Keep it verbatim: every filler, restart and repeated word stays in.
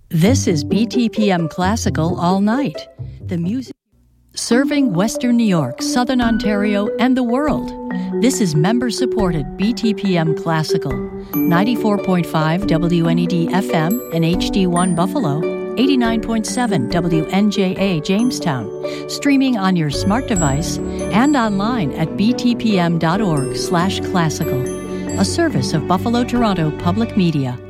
This is B T P M Classical All Night. The music serving Western New York, Southern Ontario, and the world. This is member-supported B T P M Classical, ninety-four point five W N E D F M and H D one Buffalo, eighty-nine point seven W N J A Jamestown, streaming on your smart device and online at b t p m dot org slash classical, a service of Buffalo Toronto Public Media.